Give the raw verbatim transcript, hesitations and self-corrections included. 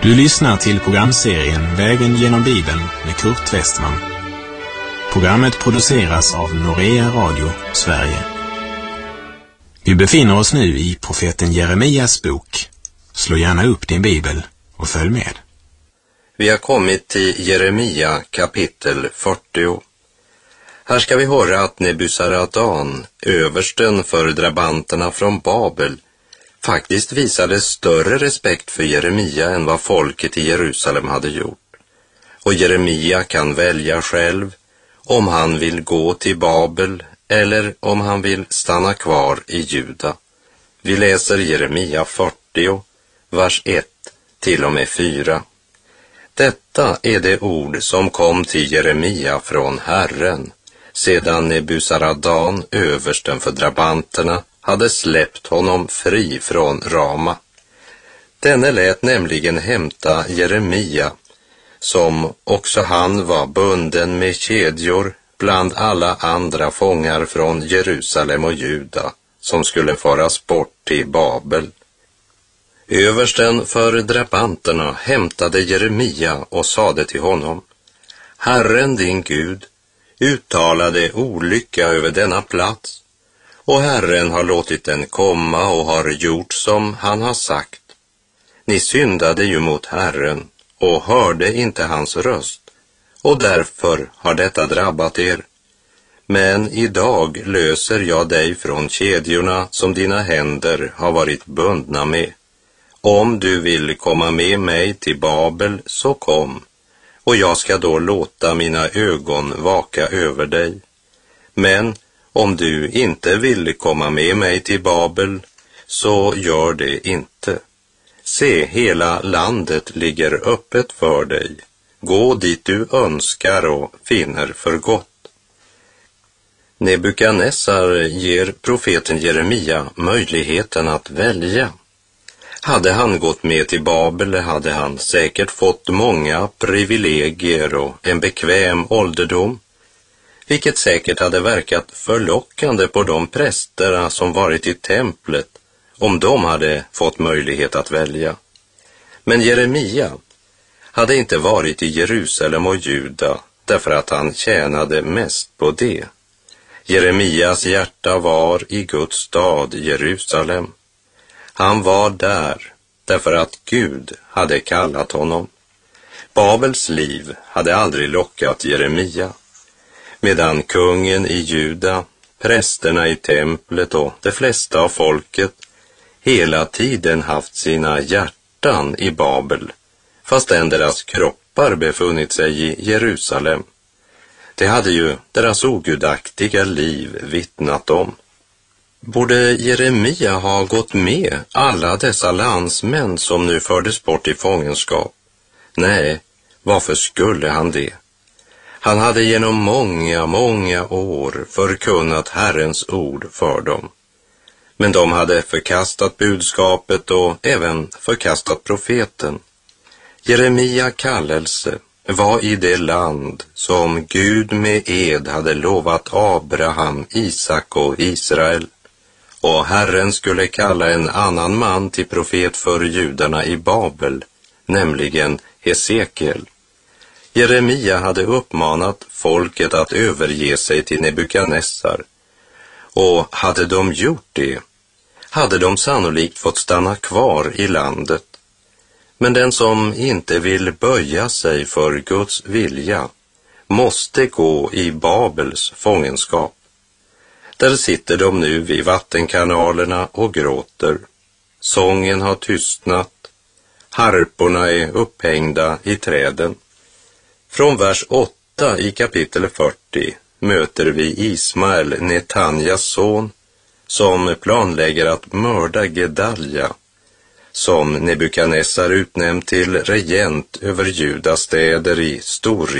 Du lyssnar till programserien Vägen genom Bibeln med Kurt Westman. Programmet produceras av Norea Radio, Sverige. Vi befinner oss nu i profeten Jeremias bok. Slå gärna upp din bibel och följ med. Vi har kommit till Jeremia kapitel fyrtio. Här ska vi höra att Nebuzaradan, översten för drabanterna från Babel, faktiskt visade större respekt för Jeremia än vad folket i Jerusalem hade gjort. Och Jeremia kan välja själv om han vill gå till Babel eller om han vill stanna kvar i Juda. Vi läser Jeremia fyrtio, vers ett till och med fyra. Detta är det ord som kom till Jeremia från Herren, sedan Nebuzaradan, översten för drabanterna, hade släppt honom fri från Rama. Denne lät nämligen hämta Jeremia, som också han var bunden med kedjor bland alla andra fångar från Jerusalem och Juda, som skulle föras bort till Babel. Översten för drabanterna hämtade Jeremia och sade till honom: Herren din Gud uttalade olycka över denna plats, och Herren har låtit den komma och har gjort som han har sagt. Ni syndade ju mot Herren och hörde inte hans röst, och därför har detta drabbat er. Men idag löser jag dig från kedjorna som dina händer har varit bundna med. Om du vill komma med mig till Babel, så kom, och jag ska då låta mina ögon vaka över dig. Men om du inte vill komma med mig till Babel, så gör det inte. Se, hela landet ligger öppet för dig. Gå dit du önskar och finner för gott. Nebukadnessar ger profeten Jeremia möjligheten att välja. Hade han gått med till Babel hade han säkert fått många privilegier och en bekväm ålderdom, vilket säkert hade verkat förlockande på de prästerna som varit i templet om de hade fått möjlighet att välja. Men Jeremia hade inte varit i Jerusalem och Juda därför att han tjänade mest på det. Jeremias hjärta var i Guds stad Jerusalem. Han var där därför att Gud hade kallat honom. Babels liv hade aldrig lockat Jeremia, medan kungen i Juda, prästerna i templet och de flesta av folket hela tiden haft sina hjärtan i Babel, fastän deras kroppar befunnit sig i Jerusalem. Det hade ju deras ogudaktiga liv vittnat om. Borde Jeremia ha gått med alla dessa landsmän som nu fördes bort i fångenskap? Nej, varför skulle han det? Han hade genom många, många år förkunnat Herrens ord för dem. Men de hade förkastat budskapet och även förkastat profeten. Jeremia kallelse var i det land som Gud med ed hade lovat Abraham, Isak och Israel. Och Herren skulle kalla en annan man till profet för judarna i Babel, nämligen Hesekiel. Jeremia hade uppmanat folket att överge sig till Nebukadnessar, och hade de gjort det, hade de sannolikt fått stanna kvar i landet. Men den som inte vill böja sig för Guds vilja måste gå i Babels fångenskap. Där sitter de nu vid vattenkanalerna och gråter. Sången har tystnat. Harporna är upphängda i träden. Från vers åtta i kapitel fyrtio möter vi Ismael, Netanjas son, som planlägger att mörda Gedalja, som Nebukadnessar utnämnt till regent över Judas städer i Storriket.